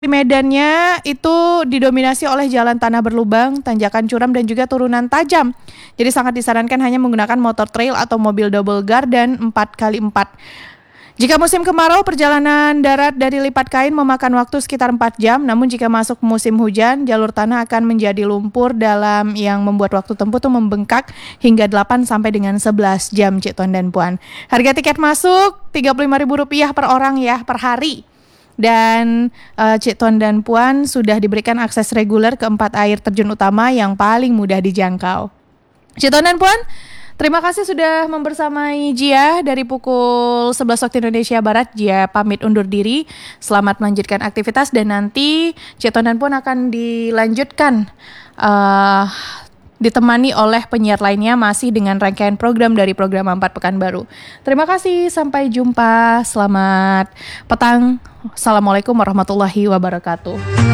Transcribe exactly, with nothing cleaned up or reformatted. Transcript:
Medannya itu didominasi oleh jalan tanah berlubang, tanjakan curam dan juga turunan tajam. Jadi sangat disarankan hanya menggunakan motor trail atau mobil double gardan empat kali empat. Jika musim kemarau, perjalanan darat dari Lipat Kain memakan waktu sekitar empat jam. Namun jika masuk musim hujan, jalur tanah akan menjadi lumpur dalam yang membuat waktu tempuh itu membengkak hingga delapan sampai dengan sebelas jam, Cik Tuan dan Puan. Harga tiket masuk tiga puluh lima ribu rupiah per orang ya, per hari. Dan uh, Cik Tuan dan Puan sudah diberikan akses reguler ke empat air terjun utama yang paling mudah dijangkau. Cik Tuan dan Puan, terima kasih sudah membersamai Jia dari pukul sebelas waktu Indonesia Barat. Jia pamit undur diri. Selamat melanjutkan aktivitas dan nanti Cik Tuan dan Puan akan dilanjutkan uh, ditemani oleh penyiar lainnya masih dengan rangkaian program dari program empat Pekanbaru. Terima kasih, sampai jumpa. Selamat petang. Assalamualaikum warahmatullahi wabarakatuh.